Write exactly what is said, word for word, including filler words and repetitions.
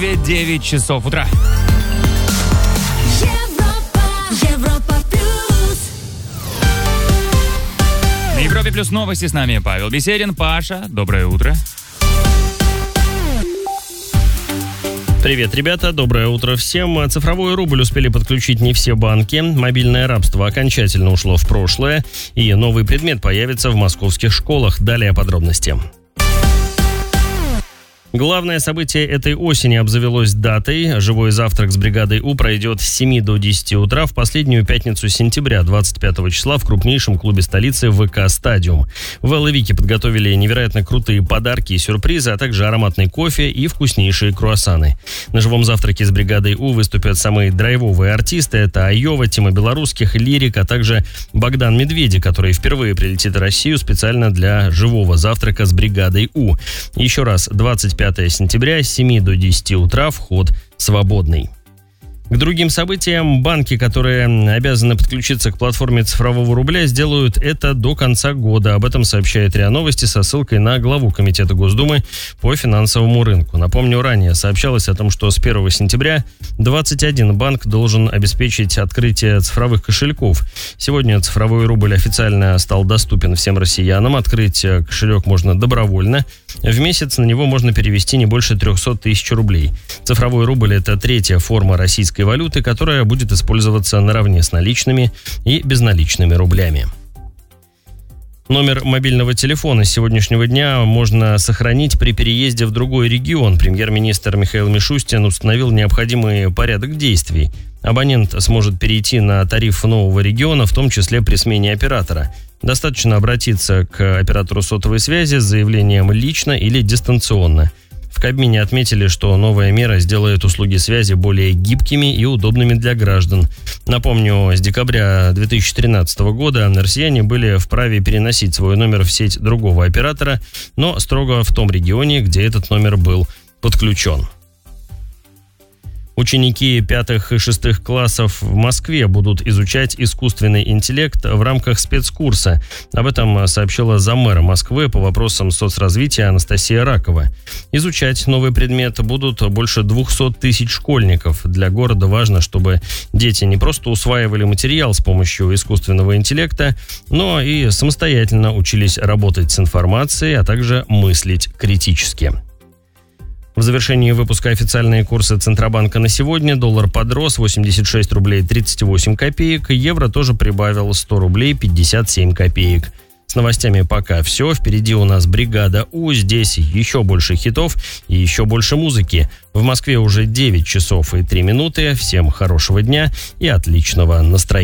Москве девять часов утра. На Европе плюс новости, с нами Павел Беседин. Паша, доброе утро. Привет, ребята, доброе утро всем. Цифровой рубль успели подключить не все банки. Мобильное рабство окончательно ушло в прошлое. И новый предмет появится в московских школах. Далее подробности. Главное событие этой осени обзавелось датой. Живой завтрак с бригадой У пройдет с семи до десяти утра в последнюю пятницу сентября, двадцать пятого числа, в крупнейшем клубе столицы ВК «Стадиум». В Элла-Вики подготовили невероятно крутые подарки и сюрпризы, а также ароматный кофе и вкуснейшие круассаны. На живом завтраке с бригадой У выступят самые драйвовые артисты. Это Айова, Тима Белорусских, Лирик, а также Богдан Медведи, который впервые прилетит в Россию специально для живого завтрака с бригадой У. Еще раз, двадцать пятого сентября с семи до десяти утра, вход свободный. К другим событиям, банки, которые обязаны подключиться к платформе цифрового рубля, сделают это до конца года. Об этом сообщает РИА Новости со ссылкой на главу Комитета Госдумы по финансовому рынку. Напомню, ранее сообщалось о том, что с первого сентября двадцать один банк должен обеспечить открытие цифровых кошельков. Сегодня цифровой рубль официально стал доступен всем россиянам. Открыть кошелек можно добровольно. В месяц на него можно перевести не больше триста тысяч рублей. Цифровой рубль – это третья форма российской валюты, которая будет использоваться наравне с наличными и безналичными рублями. Номер мобильного телефона с сегодняшнего дня можно сохранить при переезде в другой регион. Премьер-министр Михаил Мишустин установил необходимый порядок действий. Абонент сможет перейти на тариф нового региона, в том числе при смене оператора. Достаточно обратиться к оператору сотовой связи с заявлением лично или дистанционно. В Кабмине отметили, что новая мера сделает услуги связи более гибкими и удобными для граждан. Напомню, с декабря две тысячи тринадцатого года россияне были вправе переносить свой номер в сеть другого оператора, но строго в том регионе, где этот номер был подключен. Ученики пятых и шестых классов в Москве будут изучать искусственный интеллект в рамках спецкурса. Об этом сообщила заммэра Москвы по вопросам соцразвития Анастасия Ракова. Изучать новый предмет будут больше двухсот тысяч школьников. Для города важно, чтобы дети не просто усваивали материал с помощью искусственного интеллекта, но и самостоятельно учились работать с информацией, а также мыслить критически. В завершении выпуска официальные курсы Центробанка на сегодня. Доллар подрос восемьдесят шесть рублей тридцать восемь копеек. Евро тоже прибавил сто рублей пятьдесят семь копеек. С новостями пока все. Впереди у нас бригада У. Здесь еще больше хитов и еще больше музыки. В Москве уже девять часов и три минуты. Всем хорошего дня и отличного настроения.